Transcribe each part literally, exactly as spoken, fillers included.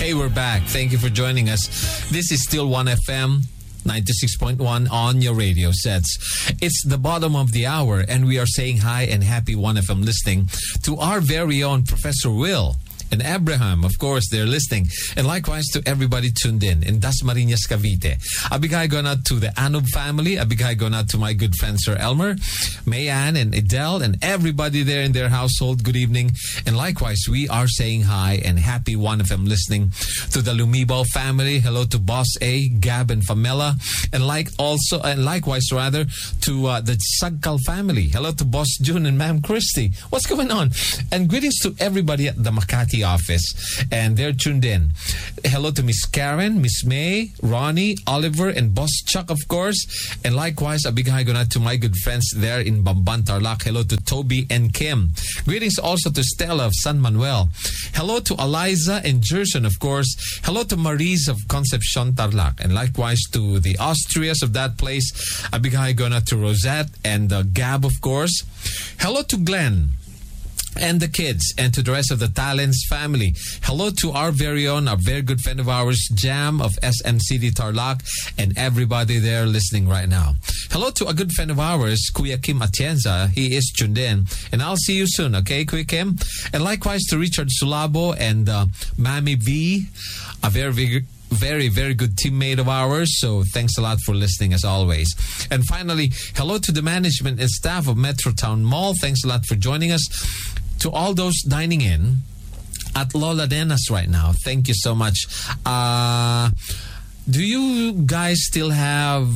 Hey, we're back. Thank you for joining us. This is still one F M. ninety-six point one on your radio sets. It's the bottom of the hour, and we are saying hi and happy one F M listening to our very own Professor Will and Abraham. Of course, they're listening. And likewise to everybody tuned in in Dasmariñas, Cavite. A big hi going out to the Anub family. A big hi going out to my good friend Sir Elmer, Mayan and Adele, and everybody there in their household. Good evening. And likewise, we are saying hi and happy one F M listening to the Lumibal family. Hello to Boss A, Gab, and Famela. And like also, and likewise rather, to uh, the Sagkal family. Hello to Boss June and Ma'am Christy. What's going on? And greetings to everybody at the Makati office, and they're tuned in. Hello to Miss Karen, Miss May, Ronnie, Oliver, and Boss Chuck, of course. And likewise, a big hi going out to my good friends there in Bamban, Tarlac. Hello to Toby and Kim. Greetings also to Stella of San Manuel. Hello to Eliza and Jerson, of course. Hello to Maurice of Concepcion, Tarlac. And likewise to the Austrias of that place. A big hi going out to Rosette and uh, Gab, of course. Hello to Glenn and the kids, and to the rest of the Talents family. Hello to our very own, our very good friend of ours, Jam of S M C D Tarlac, and everybody there listening right now. Hello to a good friend of ours, Kuya Kim Atienza. He is tuned in, and I'll see you soon, okay, Kuya Kim? And likewise to Richard Sulabo and uh, Mami V, a very, very Very, very good teammate of ours. So thanks a lot for listening as always. And finally, hello to the management and staff of Metrotown Mall. Thanks a lot for joining us. To all those dining in at Lola Denas right now, thank you so much. Uh, do you guys still have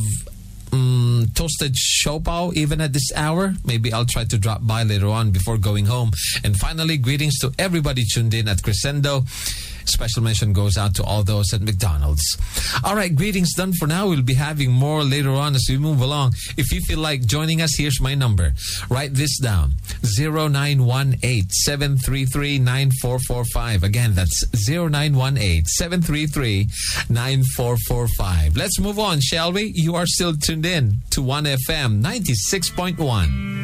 um, toasted siopao even at this hour? Maybe I'll try to drop by later on before going home. And finally, greetings to everybody tuned in at Crescendo. Special mention goes out to all those at McDonald's. All right, greetings done for now. We'll be having more later on as we move along. If you feel like joining us, here's my number. Write this down. zero nine one eight, seven three three, nine four four five. Again, that's zero nine one eight, seven three three, nine four four five. Let's move on, shall we? You are still tuned in to one F M ninety-six point one.